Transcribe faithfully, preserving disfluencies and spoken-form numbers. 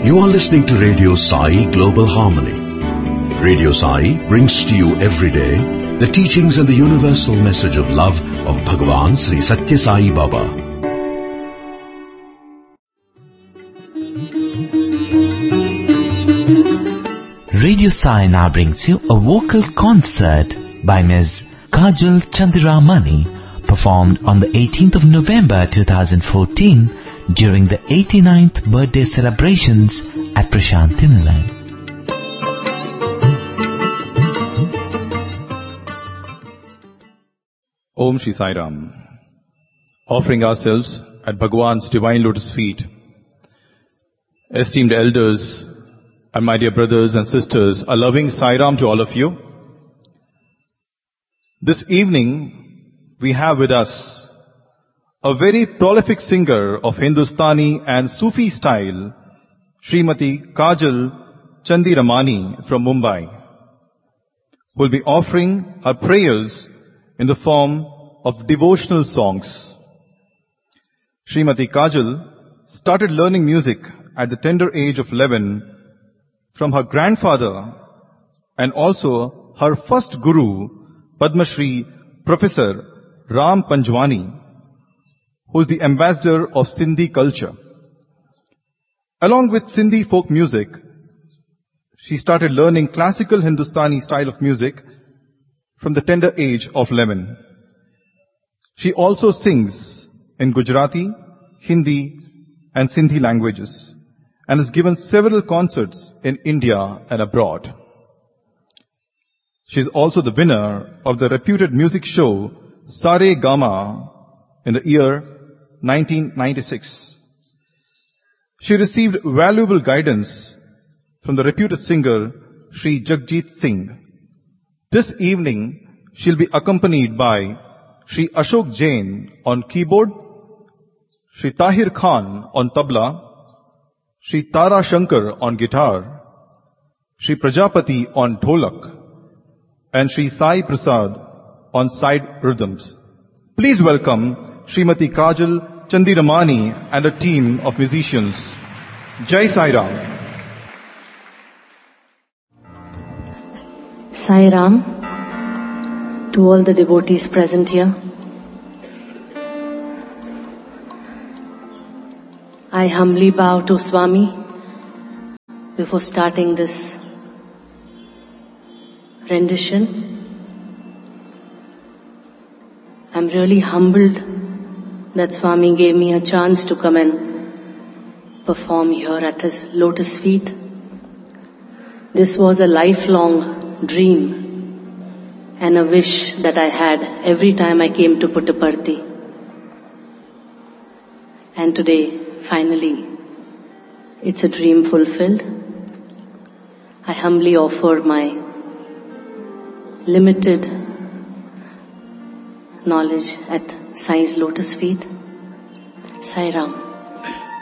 You are listening to Radio Sai Global Harmony. Radio Sai brings to you every day the teachings and the universal message of love of Bhagavan Sri Satya Sai Baba. Radio Sai now brings you a vocal concert by Miz Kajal Chandiramani, performed on the eighteenth of November two thousand fourteen during the eighty-ninth birthday celebrations at Prashanthi Nilayam. Om Shri Sai Ram. Offering ourselves at Bhagwan's divine lotus feet, esteemed elders and my dear brothers and sisters, a loving Sai Ram to all of you. This evening we have with us a very prolific singer of Hindustani and Sufi style, Srimati Kajal Chandiramani from Mumbai, who will be offering her prayers in the form of devotional songs. Srimati Kajal started learning music at the tender age of eleven from her grandfather and also her first guru, Padma Shri Professor Ram Panjwani, who is the ambassador of Sindhi culture. Along with Sindhi folk music, she started learning classical Hindustani style of music from the tender age of eleven. She also sings in Gujarati, Hindi and Sindhi languages and has given several concerts in India and abroad. She is also the winner of the reputed music show Sare Gama in the year nineteen ninety-six. She received valuable guidance from the reputed singer Sri Jagjit Singh. This evening, she'll be accompanied by Sri Ashok Jain on keyboard, Sri Tahir Khan on tabla, Sri Tara Shankar on guitar, Sri Prajapati on dholak, and Sri Sai Prasad on side rhythms. Please welcome Srimati Kajal Chandiramani and a team of musicians. Jai Sai Ram. Sai Ram, to all the devotees present here. I humbly bow to Swami before starting this rendition. I'm really humbled that Swami gave me a chance to come and perform here at his lotus feet. This was a lifelong dream and a wish that I had every time I came to Puttaparthi. And today, finally, it's a dream fulfilled. I humbly offer my limited knowledge at Sai's lotus feet. Sai Ram.